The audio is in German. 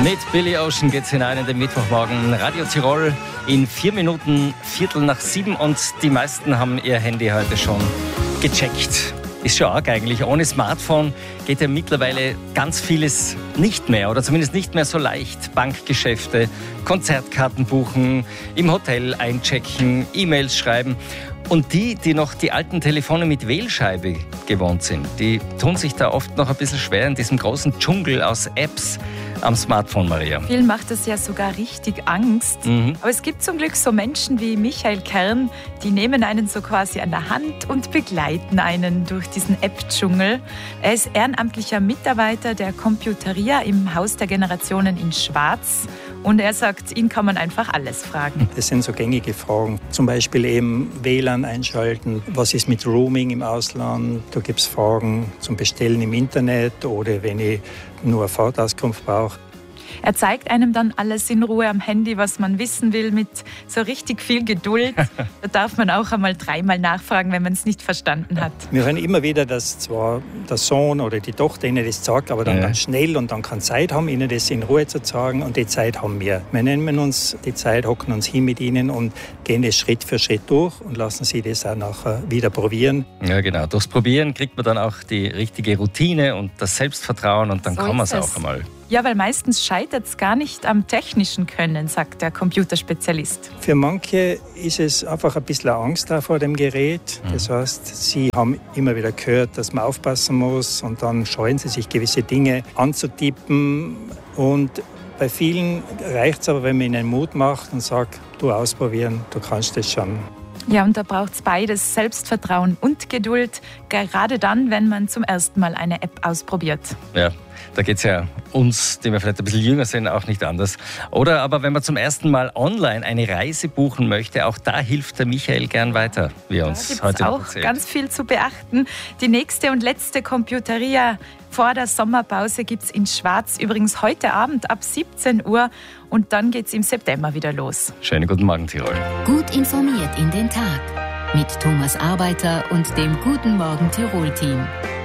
Mit Billy Ocean geht's hinein in den Mittwochmorgen. Radio Tirol in 4 Minuten, 6:15 und die meisten haben ihr Handy heute schon gecheckt. Ist schon arg eigentlich. Ohne Smartphone geht ja mittlerweile ganz vieles nicht mehr oder zumindest nicht mehr so leicht. Bankgeschäfte, Konzertkarten buchen, im Hotel einchecken, E-Mails schreiben. Und die noch die alten Telefone mit Wählscheibe gewohnt sind, die tun sich da oft noch ein bisschen schwer in diesem großen Dschungel aus Apps am Smartphone, Maria. Vielen macht das ja sogar richtig Angst. Aber es gibt zum Glück so Menschen wie Michael Kern, die nehmen einen so quasi an der Hand und begleiten einen durch diesen App-Dschungel. Er ist ehrenamtlicher Mitarbeiter der Computeria im Haus der Generationen in Schwarz. Und er sagt, ihn kann man einfach alles fragen. Das sind so gängige Fragen. Zum Beispiel eben WLAN einschalten. Was ist mit Roaming im Ausland? Da gibt es Fragen zum Bestellen im Internet oder wenn ich nur eine Fahrtauskunft brauche. Er zeigt einem dann alles in Ruhe am Handy, was man wissen will, mit so richtig viel Geduld. Da darf man auch einmal 3-mal nachfragen, wenn man es nicht verstanden hat. Wir hören immer wieder, dass zwar der Sohn oder die Tochter ihnen das sagt, aber dann ganz schnell und dann keine Zeit haben, ihnen das in Ruhe zu sagen. Und die Zeit haben wir. Wir nehmen uns die Zeit, hocken uns hin mit ihnen und gehen das Schritt für Schritt durch und lassen sie das auch nachher wieder probieren. Ja, genau. Durchs Probieren kriegt man dann auch die richtige Routine und das Selbstvertrauen und dann kann man es auch einmal. Ja, weil meistens scheitert es gar nicht am technischen Können, sagt der Computerspezialist. Für manche ist es einfach ein bisschen Angst vor dem Gerät. Das heißt, sie haben immer wieder gehört, dass man aufpassen muss und dann scheuen sie sich, gewisse Dinge anzutippen. Und bei vielen reicht es aber, wenn man ihnen Mut macht und sagt, du ausprobieren, du kannst das schon. Ja, und da braucht es beides, Selbstvertrauen und Geduld, gerade dann, wenn man zum ersten Mal eine App ausprobiert. Ja, da geht es ja uns, die wir vielleicht ein bisschen jünger sind, auch nicht anders. Oder aber wenn man zum ersten Mal online eine Reise buchen möchte, auch da hilft der Michael gern weiter, wie er uns heute auch erzählt. Ganz viel zu beachten. Die nächste und letzte Computeria vor der Sommerpause gibt es in Schwarz, übrigens heute Abend ab 17 Uhr. Und dann geht es im September wieder los. Schönen guten Morgen, Tirol. Gut informiert in den Tag mit Thomas Arbeiter und dem Guten Morgen Tirol-Team.